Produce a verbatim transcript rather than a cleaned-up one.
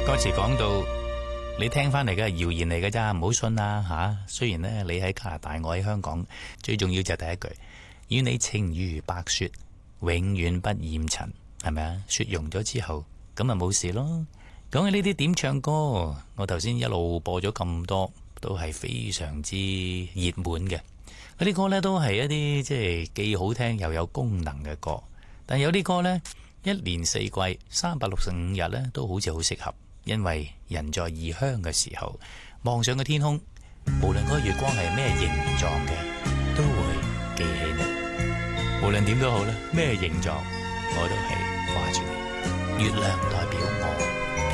歌詞講到你聽翻嚟嘅係謠言嚟嘅咋，唔好信啊吓！雖然呢，你喺加拿大，我喺香港，最重要就係第一句，與你情如白雪，永遠不厭塵，係咪啊？雪融咗之後，咁咪冇事咯。講起呢啲點唱歌，我頭先一路播咗咁多，都係非常之熱門嘅。嗰啲歌呢，都係一啲即係既好聽又有功能嘅歌，但有啲歌呢，一年四季三百六十五日呢，都好似好適合。因為人在異鄉嘅時候，望上嘅天空，無論嗰個月光係咩形狀嘅，都會記起你。無論點都好咧，咩形狀我都係掛住你。月亮代表我。